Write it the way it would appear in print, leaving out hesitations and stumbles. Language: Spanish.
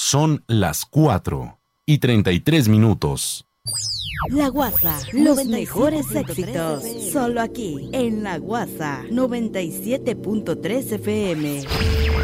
Son las 4:33. La Guasa, los mejores éxitos, solo aquí, en La Guasa, 97.3 FM.